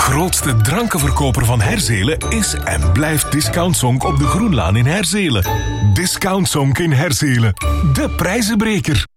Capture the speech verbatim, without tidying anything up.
grootste drankenverkoper van Herzelen is en blijft Discount Zonk op de Groenlaan in Herzelen. Discount Zonk in Herzelen. De prijzenbreker.